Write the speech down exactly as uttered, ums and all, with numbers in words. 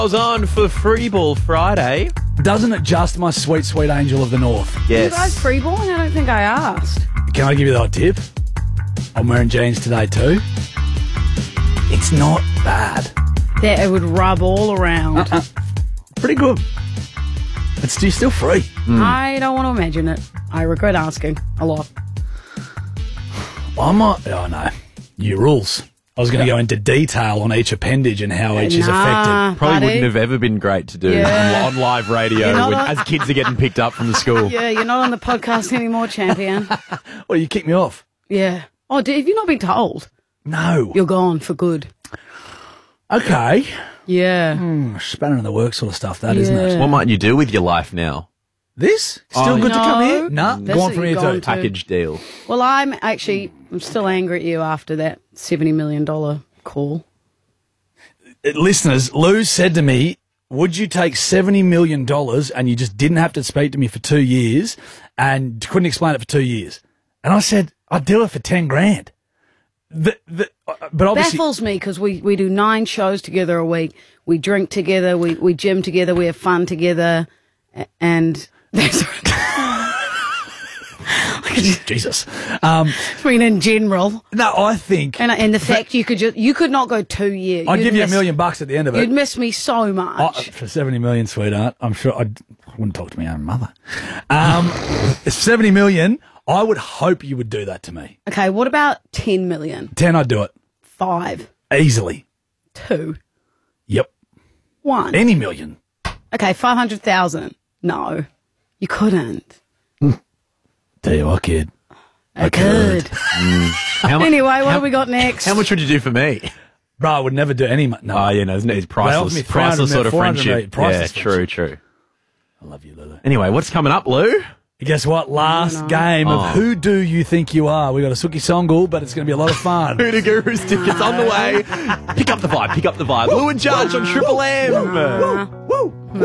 I was on for Free Ball Friday. Doesn't it just my sweet, sweet angel of the north? Yes. You guys freeballing? I don't think I asked. Can I give you that tip? I'm wearing jeans today too. It's not bad. That it would rub all around. Uh-uh. Pretty good. It's still, still free. I don't want to imagine it. I regret asking a lot. I might... Oh, no. New rules. I was going to go into detail on each appendage and how each is Nah. affected. Probably Buddy. wouldn't have ever been great to do Yeah. on, on live radio You're not when, on- as kids are getting picked up from the school. Yeah, you're not on the podcast anymore, champion. Well, you kicked me off. Yeah. Oh, did, have you not been told? No. You're gone for good. Okay. Yeah. Hmm, spanner in the works sort of stuff, that, isn't it? Yeah. What might you do with your life now? This? Still Oh, good to come no. here? No, That's go on what from you're here going too. to. Package deal. Well, I'm actually, I'm still angry at you after that seventy million dollars call. Uh, Listeners, Lou said to me, would you take seventy million dollars and you just didn't have to speak to me for two years and couldn't explain it for two years? And I said, I'd do it for ten grand. The, the, uh, but obviously... Baffles me because we, we do nine shows together a week. We drink together, we, we gym together, we have fun together, a- and that's Jesus. Um, I mean, in general. no, I think... And, and the fact you could just, you could not go two years. I'd You'd give you a miss- million bucks at the end of it. You'd miss me so much. Oh, for seventy million, sweetheart, I'm sure I'd, I wouldn't talk to my own mother. Um, seventy million, I would hope you would do that to me. Okay, what about ten million? ten, I'd do it. Five, Easily. two, Yep. one. Any million. Okay, five hundred thousand. No, you couldn't. Tell you what, kid. I could. How mu- Anyway, what how- do we got next? How much would you do for me? Bro, I would never do any... mo- No. Oh, you know, it's They offered priceless, me three hundred priceless sort of four hundred friendship. priceless Yeah, true, friendship. true. I love you, Lulu. Anyway, what's coming up, Lou? Guess what? Last game of Oh. Who Do You Think You Are? We got a Suki Songul, but it's going to be a lot of fun. Hoodoo Guru's tickets on the way. Pick up the vibe, pick up the vibe. Lou and Judge on Triple M. Uh, Woo!